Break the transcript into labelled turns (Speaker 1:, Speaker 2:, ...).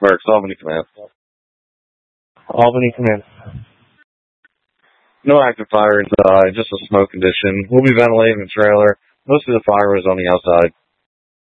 Speaker 1: Mercs, Albany Command.
Speaker 2: Albany Command.
Speaker 1: No active fire inside, just a smoke condition. We'll be ventilating the trailer. Most of the fire was on the outside.